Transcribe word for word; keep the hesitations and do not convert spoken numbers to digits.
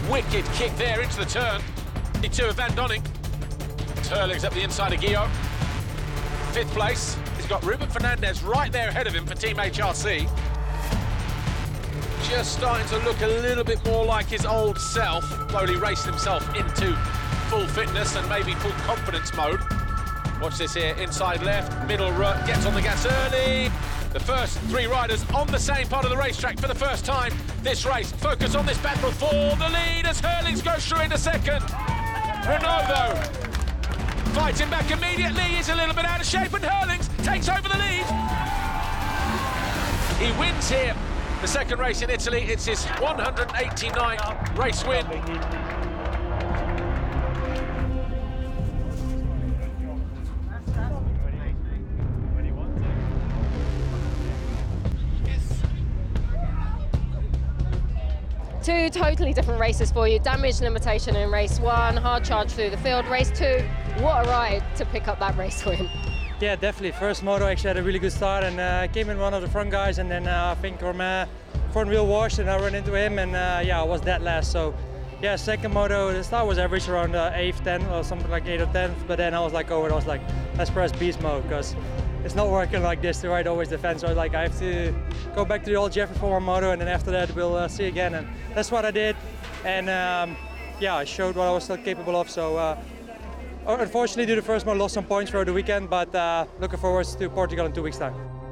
Wicked kick there into the turn. Two of Van Donning. Hurlings up the inside of Guillaume. Fifth place. He's got Ruben Fernandez right there ahead of him for Team H R C. Just starting to look a little bit more like his old self. Slowly racing himself into full fitness and maybe full confidence mode. Watch this here, inside left, middle rut, gets on the gas early. The first three riders on the same part of the racetrack for the first time this race. Focus on this battle for the lead as Hurlings goes through into second. Renault, though, fighting back immediately. He's a little bit out of shape, and Hurlings takes over the lead. He wins here. The second race in Italy, it's his one hundred eighty-ninth race win. Two totally different races for you. Damage limitation in race one, hard charge through the field. Race two, what a ride to pick up that race win. Yeah, definitely. First moto actually had a really good start and uh, came in one of the front guys, and then uh, I think Romain front wheel washed and I ran into him, and uh, yeah, I was dead last. So yeah, second moto, the start was average around uh, eighth, tenth or something like eighth or tenth, but then I was like over, I was like, let's press beast mode, because it's not working like this to ride always defense. So I was like, I have to go back to the old Jeffrey Former moto, and then after that we'll uh, see again, and that's what I did. And um, yeah, I showed what I was still capable of. So uh, unfortunately, due to the first moto, lost some points for the weekend, but uh, looking forward to Portugal in two weeks' time.